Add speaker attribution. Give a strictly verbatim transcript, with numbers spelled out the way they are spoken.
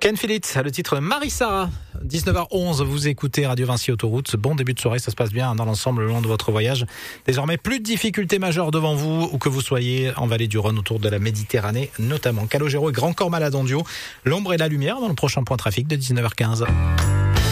Speaker 1: Ken Phillips, le titre Marie-Sara. dix-neuf heures onze, vous écoutez Radio Vinci Autoroute. Bon début de soirée, ça se passe bien dans l'ensemble le long de votre voyage. Désormais, plus de difficultés majeures devant vous, où que vous soyez en vallée du Rhône, autour de la Méditerranée notamment. Calogero et Grand Corps Malade en duo. L'ombre et la lumière dans le prochain point trafic de dix-neuf heures quinze.